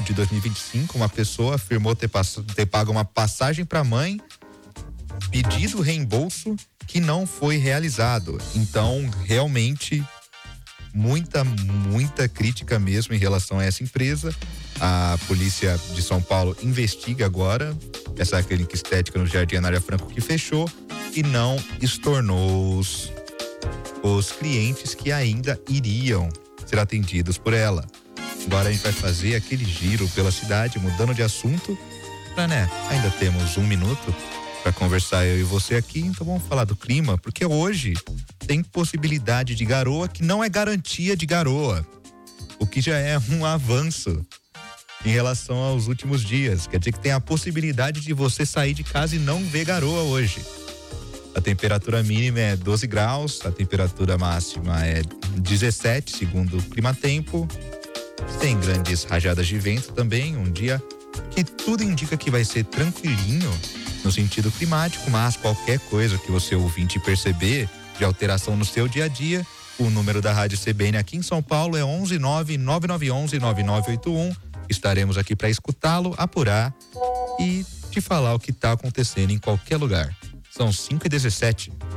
de 2025, uma pessoa afirmou ter pago uma passagem para a mãe, pedido reembolso que não foi realizado. Então, realmente, muita crítica mesmo em relação a essa empresa. A polícia de São Paulo investiga agora essa clínica estética no Jardim Anália Franco que fechou e não estornou os clientes que ainda iriam ser atendidos por ela. Agora a gente vai fazer aquele giro pela cidade, mudando de assunto, ainda temos 1 minuto para conversar eu e você aqui, então vamos falar do clima, porque hoje tem possibilidade de garoa que não é garantia de garoa, o que já é um avanço em relação aos últimos dias. Quer dizer que tem a possibilidade de você sair de casa e não ver garoa hoje. A temperatura mínima é 12 graus, a temperatura máxima é 17, segundo o Climatempo. Tem grandes rajadas de vento também, um dia que tudo indica que vai ser tranquilinho no sentido climático, mas qualquer coisa que você ouvinte perceber de alteração no seu dia a dia, o número da Rádio CBN aqui em São Paulo é 11999119981. Estaremos aqui para escutá-lo, apurar e te falar o que está acontecendo em qualquer lugar. São 5h17.